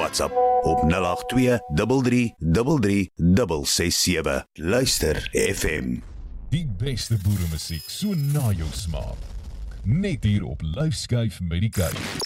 WhatsApp op 082 33 33667. Luister FM. Die beste boeremusiek so na jou smaak. Net hier op Lyfskyf met die Kuif.